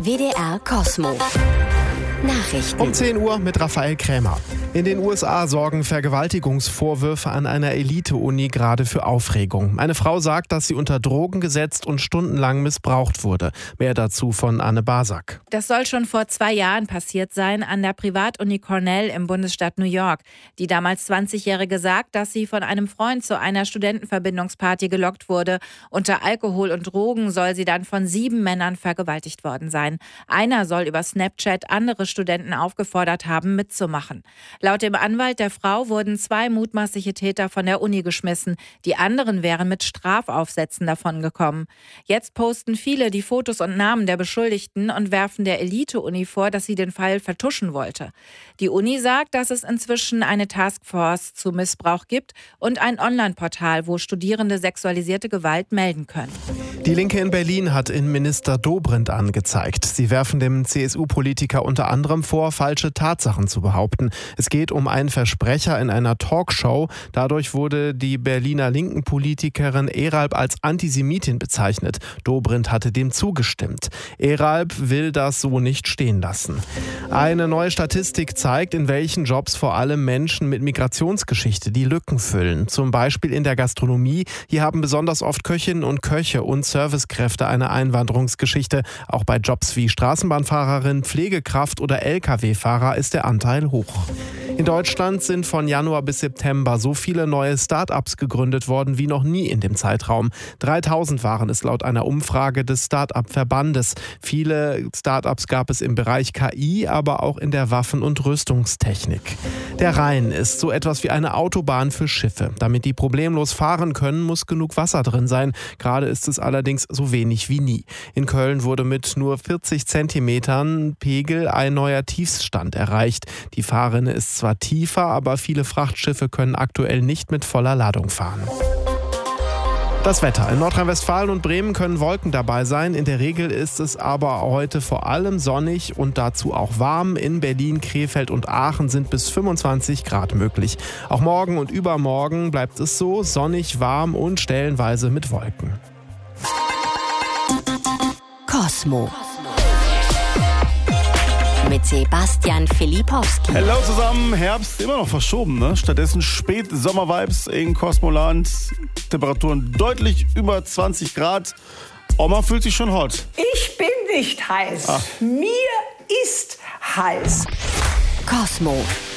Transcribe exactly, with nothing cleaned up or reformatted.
W D R Cosmo. Nachrichten. Um zehn Uhr mit Raphael Krämer. In den U S A sorgen Vergewaltigungsvorwürfe an einer Elite-Uni gerade für Aufregung. Eine Frau sagt, dass sie unter Drogen gesetzt und stundenlang missbraucht wurde. Mehr dazu von Anne Basak. Das soll schon vor zwei Jahren passiert sein an der Privatuni Cornell im Bundesstaat New York. Die damals zwanzigjährige sagt, dass sie von einem Freund zu einer Studentenverbindungsparty gelockt wurde. Unter Alkohol und Drogen soll sie dann von sieben Männern vergewaltigt worden sein. Einer soll über Snapchat andere Studenten aufgefordert haben, mitzumachen. Laut dem Anwalt der Frau wurden zwei mutmaßliche Täter von der Uni geschmissen. Die anderen wären mit Strafaufsätzen davongekommen. Jetzt posten viele die Fotos und Namen der Beschuldigten und werfen der Elite-Uni vor, dass sie den Fall vertuschen wollte. Die Uni sagt, dass es inzwischen eine Taskforce zu Missbrauch gibt und ein Online-Portal, wo Studierende sexualisierte Gewalt melden können. Die Linke in Berlin hat Innenminister Dobrindt angezeigt. Sie werfen dem C S U-Politiker unter anderem vor, falsche Tatsachen zu behaupten. Es geht um einen Versprecher in einer Talkshow. Dadurch wurde die Berliner linken Politikerin Eralb als Antisemitin bezeichnet. Dobrindt hatte dem zugestimmt. Eralb will das so nicht stehen lassen. Eine neue Statistik zeigt, in welchen Jobs vor allem Menschen mit Migrationsgeschichte die Lücken füllen. Zum Beispiel in der Gastronomie. Hier haben besonders oft Köchinnen und Köche und Servicekräfte eine Einwanderungsgeschichte. Auch bei Jobs wie Straßenbahnfahrerin, Pflegekraft oder L K W-Fahrer ist der Anteil hoch. In Deutschland sind von Januar bis September so viele neue Start-ups gegründet worden wie noch nie in dem Zeitraum. dreitausend waren es laut einer Umfrage des Start-up-Verbandes. Viele Start-ups gab es im Bereich K I, aber auch in der Waffen- und Rüstungstechnik. Der Rhein ist so etwas wie eine Autobahn für Schiffe. Damit die problemlos fahren können, muss genug Wasser drin sein. Gerade ist es allerdings so wenig wie nie. In Köln wurde mit nur vierzig Zentimetern Pegel ein neuer Tiefstand erreicht. Die Fahrrinne ist zwar tiefer, aber viele Frachtschiffe können aktuell nicht mit voller Ladung fahren. Das Wetter. In Nordrhein-Westfalen und Bremen können Wolken dabei sein. In der Regel ist es aber heute vor allem sonnig und dazu auch warm. In Berlin, Krefeld und Aachen sind bis fünfundzwanzig Grad möglich. Auch morgen und übermorgen bleibt es so sonnig, warm und stellenweise mit Wolken. Cosmo. Mit Sebastian Filipowski. Hallo zusammen, Herbst immer noch verschoben, ne? Stattdessen Spät-Sommer-Vibes in Cosmoland. Temperaturen deutlich über zwanzig Grad. Oma fühlt sich schon hot. Ich bin nicht heiß. Ach. Mir ist heiß. Cosmo.